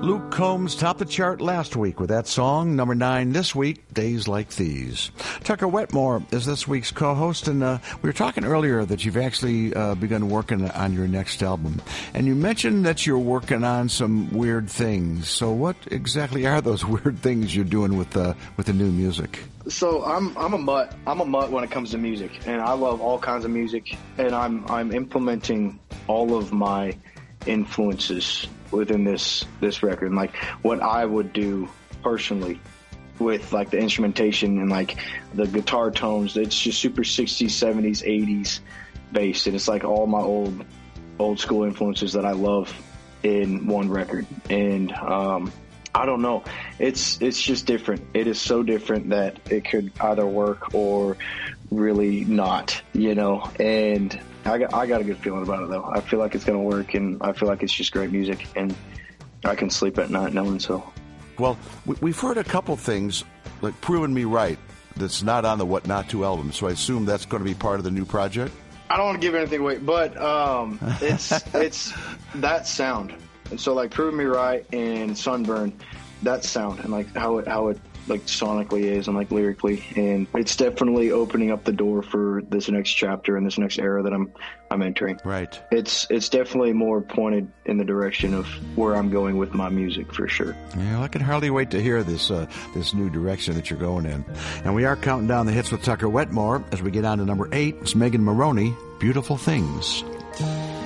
Luke Combs topped the chart last week with that song, number 9 this week, Days Like These. Tucker Wetmore is this week's co-host, and we were talking earlier that you've actually begun working on your next album. And you mentioned that you're working on some weird things. So what exactly are those weird things you're doing with the new music? So I'm a mutt. I'm a mutt when it comes to music, and I love all kinds of music, and I'm implementing all of my influences within this record, and like what I would do personally with like the instrumentation and like the guitar tones. It's just super 60s, 70s, 80s based, and it's like all my old school influences that I love in one record. And I don't know, it's just different. It is so different that it could either work or really not, you know. And I got a good feeling about it, though. I feel like it's going to work, and I feel like it's just great music, and I can sleep at night knowing so. Well, we've heard a couple things, like Proving Me Right, that's not on the What Not To album, so I assume that's going to be part of the new project? I don't want to give anything away, but it's that sound. And so, like, Proving Me Right and Sunburn, that sound, and, like, how it like sonically is and like lyrically, and it's definitely opening up the door for this next chapter and this next era that I'm entering. Right. It's definitely more pointed in the direction of where I'm going with my music, for sure. Yeah, I can hardly wait to hear this new direction that you're going in. And we are counting down the hits with Tucker Wetmore as we get on to number 8. It's Megan Moroney, Beautiful Things.